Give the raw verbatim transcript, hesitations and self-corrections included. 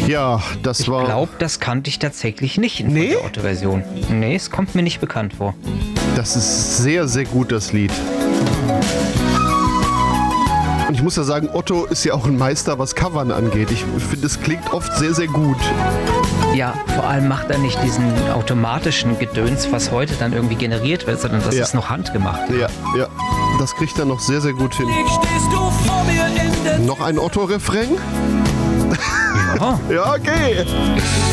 Ja, das Ich war... glaube, das kannte ich tatsächlich nicht in Nee? der Otto-Version. Nee, es kommt mir nicht bekannt vor. Das ist sehr, sehr gut, das Lied. Und ich muss ja sagen, Otto ist ja auch ein Meister, was Covern angeht. Ich finde, es klingt oft sehr, sehr gut. Ja, vor allem macht er nicht diesen automatischen Gedöns, was heute dann irgendwie generiert wird, sondern das Ja. ist noch handgemacht. Ja, ja. Das kriegt er noch sehr, sehr gut hin. Stehst du vor mir in der Noch ein Otto-Refrain? Ja. Ja, okay.